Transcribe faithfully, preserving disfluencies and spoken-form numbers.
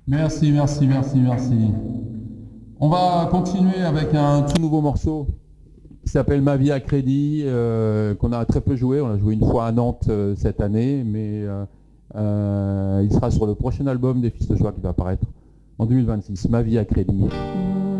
Merci, merci, merci, merci. On va continuer avec un tout nouveau morceau qui s'appelle Ma vie à crédit, euh, qu'on a très peu joué. On a joué une fois à Nantes euh, cette année, mais euh, euh, il sera sur le prochain album des Fils de Joie qui va apparaître en deux mille vingt-six. Ma vie à crédit.